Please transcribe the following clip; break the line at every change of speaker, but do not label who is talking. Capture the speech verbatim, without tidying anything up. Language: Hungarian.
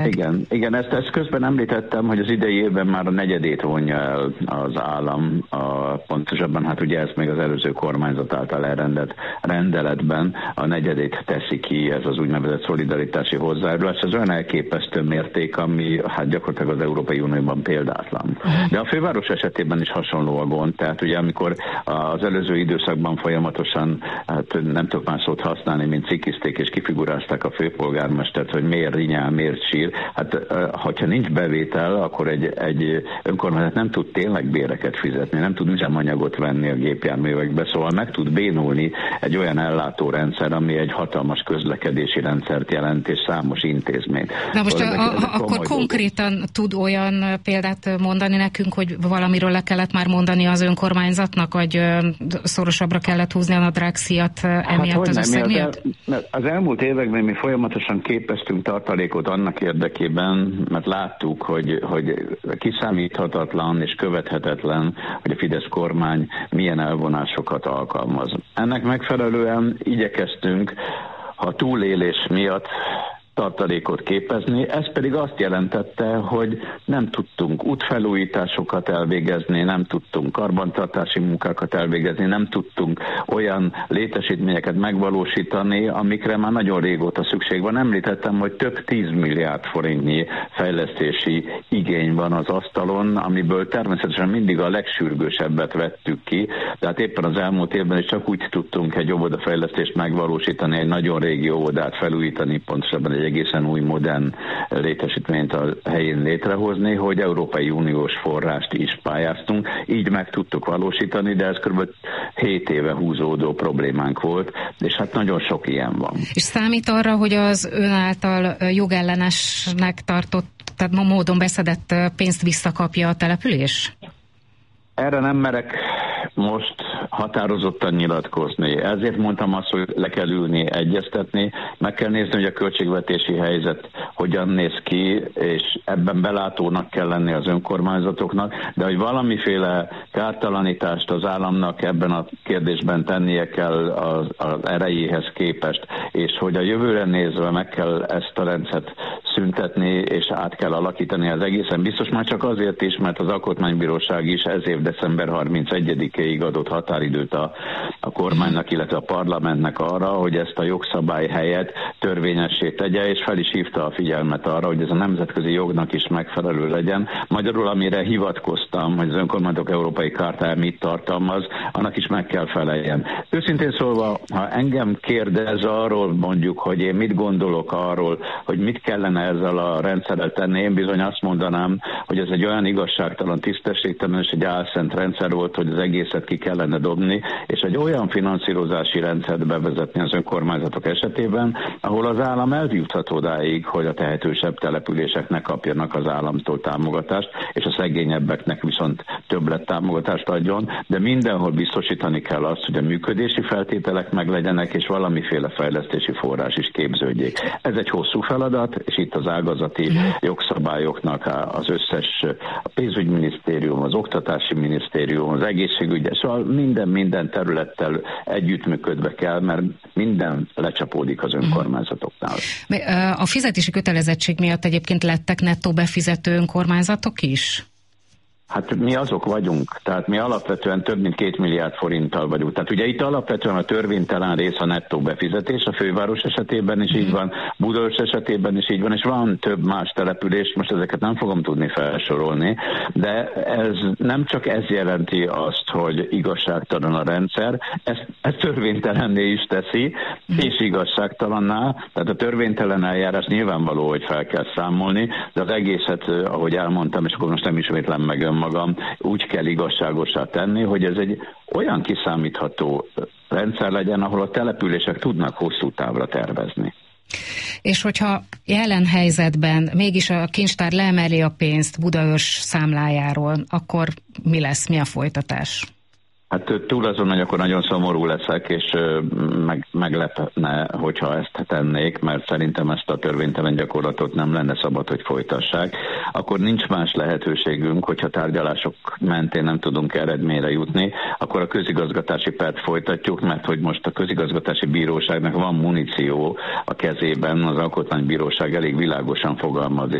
Igen, igen ezt, ezt közben említettem, hogy az idei évben már a negyedét vonja el az állam, a, pontosabban hát ugye ezt még az előző kormányzat által elrendelt rendeletben a negyedét teszi ki ez az úgynevezett szolidaritási hozzájárulás. Ez olyan elképesztő mérték, ami hát gyakorlatilag az Európai Unióban példátlan. De a főváros esetében is hasonló a gond, tehát ugye amikor az előző időszakban folyamatosan, hát nem tudok már szót használni, mint cikizték és kifigurázták a főpolgármestert, hogy miért rinyál, miért sír. Hát, hogyha nincs bevétel, akkor egy, egy önkormányzat nem tud tényleg béreket fizetni, nem tud üzemanyagot venni a gépjárművekbe, szóval meg tud bénulni egy olyan ellátórendszer, ami egy hatalmas közlekedési rendszert jelent, és számos intézményt.
Na most
szóval
a, a, a, akkor konkrétan dolgok. Tud olyan példát mondani nekünk, hogy valamiről le kellett már mondani az önkormányzatnak, vagy szorosabbra kellett húzni a nadrágszíjat emiatt hát, az összeg miatt?
El, az elmúlt években mi folyamatosan képeztünk tartalékot annak érdekében, mert láttuk, hogy, hogy kiszámíthatatlan és követhetetlen, hogy a Fidesz kormány milyen elvonásokat alkalmaz. Ennek megfelelően igyekeztünk a túlélés miatt tartalékot képezni, ez pedig azt jelentette, hogy nem tudtunk útfelújításokat elvégezni, nem tudtunk karbantartási munkákat elvégezni, nem tudtunk olyan létesítményeket megvalósítani, amikre már nagyon régóta szükség van. Említettem, hogy több tíz milliárd forintnyi fejlesztési igény van az asztalon, amiből természetesen mindig a legsürgősebbet vettük ki, tehát éppen az elmúlt évben is csak úgy tudtunk egy óvodafejlesztést megvalósítani, egy nagyon régi óvodát felújítani, pontosabban egy egészen új modern létesítményt a helyén létrehozni, hogy Európai Uniós forrást is pályáztunk, így meg tudtuk valósítani, de ez kb. hét éve húzódó problémánk volt, és hát nagyon sok ilyen van.
És számít arra, hogy az ön által jogellenesnek tartott, tehát ma módon beszedett pénzt visszakapja a település?
Erre nem merek most határozottan nyilatkozni. Ezért mondtam azt, hogy le kell ülni, egyeztetni, meg kell nézni, hogy a költségvetési helyzet hogyan néz ki, és ebben belátónak kell lenni az önkormányzatoknak, de hogy valamiféle kártalanítást az államnak ebben a kérdésben tennie kell az, az erejéhez képest, és hogy a jövőre nézve meg kell ezt a rendszert szüntetni, és át kell alakítani az egészen biztos, már csak azért is, mert az Alkotmánybíróság is ez év december harmincegyedikéig adott határidőt a, a kormánynak, illetve a parlamentnek arra, hogy ezt a jogszabály helyett törvényessé tegye, és fel is hívta a figyelmet arra, hogy ez a nemzetközi jognak is megfelelő legyen. Magyarul, amire hivatkoztam, hogy az önkormányzatok európai kártája mit tartalmaz, annak is meg kell feleljen. Őszintén szólva, ha engem kérdez arról mondjuk, hogy én mit gondolok arról, hogy mit kellene ezzel a rendszerrel tenni, én bizony azt mondanám, hogy ez egy olyan igazságtalan, tisztességtelen és egy álszent rendszer volt, hogy az egészet ki kellene dobni, és egy olyan finanszírozási rendszert bevezetni az önkormányzatok esetében, ahol az állam eljuthat odáig, hogy a tehetősebb településeknek kapjanak az államtól támogatást, és a szegényebbeknek viszont többlet támogatást adjon, de mindenhol biztosítani kell azt, hogy a működési feltételek meglegyenek, és valamiféle fejlesztési forrás is képződjék. Ez egy hosszú feladat, és itt az ágazati jogszabályoknak az összes, a pénzügyminisztérium, az oktatási minisztérium, az egészségügy, szóval minden, minden területtel együttműködve kell, mert minden lecsapódik az önkormányzatoknál.
A fizetési kötelezettség miatt egyébként lettek nettó befizető önkormányzatok is?
Hát mi azok vagyunk, tehát mi alapvetően több mint két milliárd forinttal vagyunk. Tehát ugye itt alapvetően a törvénytelen rész a nettó befizetés, a főváros esetében is így van, Budaörs esetében is így van, és van több más település, most ezeket nem fogom tudni felsorolni, de ez nem csak ez jelenti azt, hogy igazságtalan a rendszer, ez, ez törvénytelenné is teszi, és igazságtalanná, tehát a törvénytelen eljárás nyilvánvaló, hogy fel kell számolni, de az egészet, ahogy elmondtam, és akkor most nem ismétlem meg magam, úgy kell igazságosá tenni, hogy ez egy olyan kiszámítható rendszer legyen, ahol a települések tudnak hosszú távra tervezni.
És hogyha jelen helyzetben mégis a kincstár leemeli a pénzt Budaörs számlájáról, akkor mi lesz, mi a folytatás?
Hát túl azon, hogy akkor nagyon szomorú leszek, és meg, meglepne, hogyha ezt tennék, mert szerintem ezt a törvénytelen gyakorlatot nem lenne szabad, hogy folytassák. Akkor nincs más lehetőségünk, hogyha tárgyalások mentén nem tudunk eredményre jutni, akkor a közigazgatási pert folytatjuk, mert hogy most a közigazgatási bíróságnak van muníció a kezében, az alkotmánybíróság elég világosan fogalmaz,